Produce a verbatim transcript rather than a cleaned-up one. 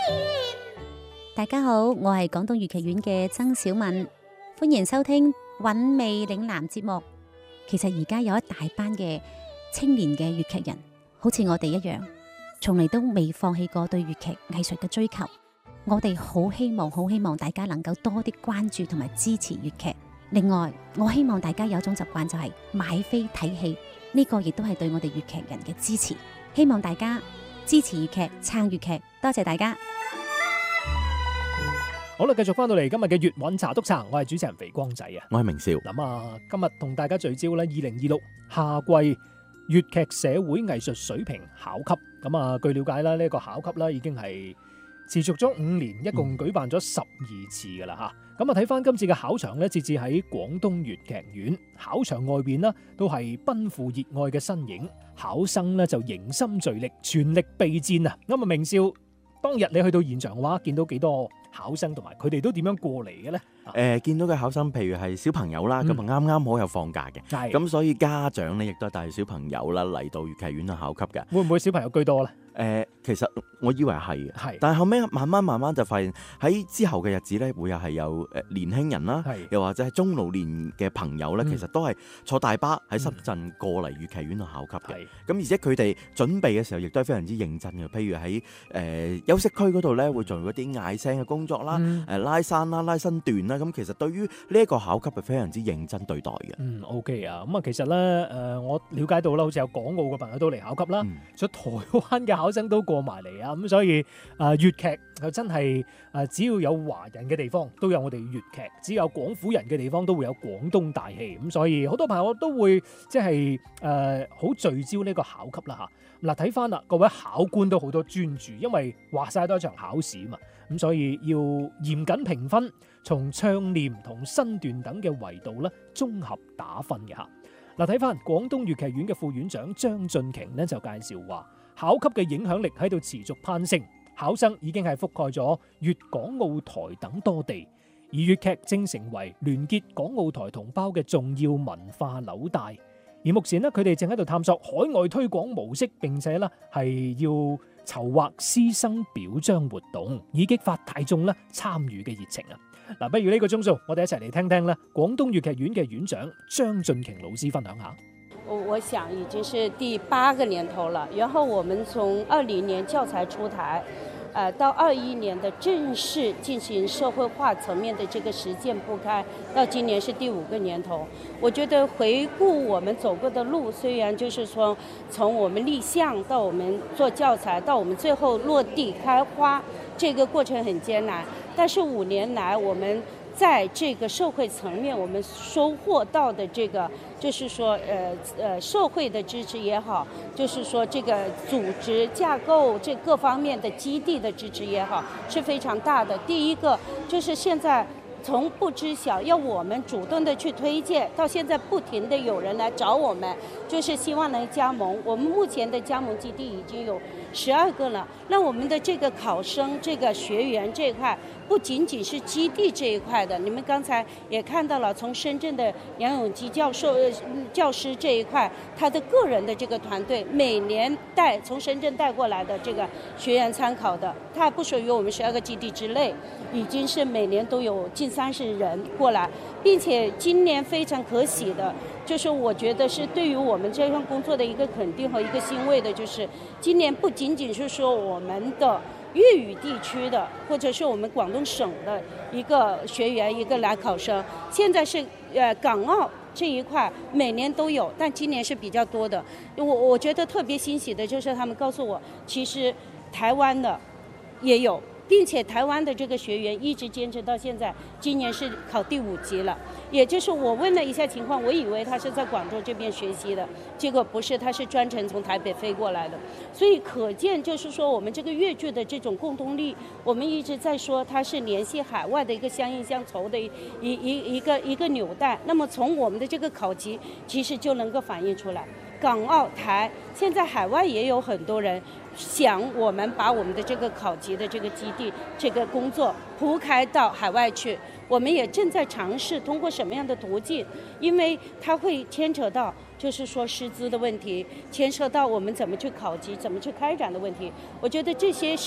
大家好，我係廣東粵劇院嘅曾小敏，歡迎收聽韻味嶺南節目。其實而家有一大班嘅青年嘅粵劇人，好似我哋一樣，從嚟都未放棄過對粵劇藝術嘅追求。我哋好希望，好希望大家能夠多啲關注同埋支持粵劇。另外，我希望大家有一種習慣，就係買飛睇戲，呢個亦都係對我哋粵劇人嘅支持。希望大家支持粵劇，撐粵劇，多謝大家。 好啦，繼續翻到嚟今日嘅粵韻茶督茶，我係主持人肥光仔啊， 我係明少。 咁啊，今日同大家聚焦咧，二零二六夏季粵劇社會藝術水平考級。咁啊，據了解啦，呢、這個考級啦已經係持續咗五年，一共舉辦咗十二次噶啦吓。咁啊、嗯，睇翻今次嘅考場咧，設置喺廣東粵劇院考場外邊呢，都係奔赴熱愛嘅身影，考生呢就凝心聚力，全力備戰啊！咁啊，明少，當日你去到現場嘅話，見到幾多考生同埋佢哋都點樣過嚟嘅咧？誒、 呃，見到嘅考生，譬如係小朋友啦，咁啊啱啱好有放假嘅，咁所以家長咧亦都帶小朋友啦嚟到粵劇院去考級嘅。 會唔會小朋友居多咧？ 誒、呃，其實我以為係嘅， 但係後尾慢慢慢慢就發現喺之後嘅日子咧，會又係有誒年輕人啦，又或者係中老年嘅朋友咧，嗯、其實都係坐大巴喺深圳過嚟粵劇院去考級嘅。咁而且佢哋準備嘅時候，亦都係非常之認真嘅。譬如喺誒、呃、休息區嗰度咧，會做嗰啲嗌聲嘅工作啦，誒、嗯呃、拉山啦、拉身段啦。咁其實對於呢一個考級係非常之認真對待嘅。 嗯 ，OK 啊。咁啊，其實咧誒、呃，我了解到啦，好似有港澳嘅朋友都嚟考級啦，所以、嗯、台灣嘅考生都過埋嚟啊。咁所以啊，粵、呃、劇就真係啊，只要有華人嘅地方，都有我哋粵劇；只有廣府人嘅地方，都會有廣東大戲。咁所以好多朋友都會即係誒好聚焦呢個考級啦嚇。嗱，睇翻啦，各位考官都好多專注，因為話晒都一場考試啊嘛。咁所以要嚴謹評分，從唱念同身段等嘅維度咧，綜合打分嘅嚇。嗱，睇翻廣東粵劇院嘅副院長張俊瓊咧就介紹話，考級嘅影響力喺度持續攀升，考生已經係覆蓋咗粵港澳台等多地，而粵劇正成為聯結港澳台同胞嘅重要文化紐帶。而目前咧，佢哋正喺度探索海外推廣模式，並且咧係要籌劃師生表彰活動，以激發大眾咧參與嘅熱情啊！嗱，不如呢個鐘數，我哋一齊嚟聽聽咧廣東粵劇院嘅院長張俊瓊老師分享下。 我想已經是第八個年頭了，然後我們從二零年教材出台，呃，到二一年的正式進行社會化層面的這個實踐鋪開，到今年是第五個年頭。我覺得回顧我們走過的路，雖然就是說從我們立項到我們做教材，到我們最後落地開花，這個過程很艱難，但是五年來我們在這個社會層面，我們收穫到的這個，就是說，呃呃，社會的支持也好，就是說這個組織架構這各方面的基地的支持也好，是非常大的。第一個就是現在從不知曉，要我們主動的去推薦，到現在不停的有人來找我們，就是希望能加盟。我們目前的加盟基地已經有十二個了，那我們的這個考生、這個學員這一塊，不僅僅是基地這一塊的，你們剛才也看到了，從深圳的楊永基教授、教師這一塊，他的個人的這個團隊每年帶從深圳帶過來的這個學員參考的，他還不屬於我們十二個基地之內，已經是每年都有近三十人過來，並且今年非常可喜的，就是我覺得是對於我們這項工作的一個肯定和一個欣慰的，就是今年不僅僅是說我們的粵語地區的，或者是我們廣東省的一個學員一個來考生，現在是呃港澳這一塊每年都有，但今年是比較多的。我我覺得特別欣喜的就是他們告訴我，其實台灣的也有，並且台灣的這個學員一直堅持到現在，今年是考第五級了。也就是我問了一下情況，我以為他是在廣州這邊學習的，結果不是，他是專程從台北飛過來的。所以可見就是說我們這個粵劇的這種共同力，我們一直在說它是聯繫海外的一個相映相酬的一一一一個一個紐帶。那麼從我們的這個考級其實就能夠反映出來，港澳台現在海外也有很多人想我們把我們的這個考級的這個基地這個工作鋪開到海外去，我們也正在嘗試通過什麼樣的途徑，因為它會牽扯到就是說師資的問題，牽涉到我們怎麼去考級怎麼去開展的問題，我覺得這些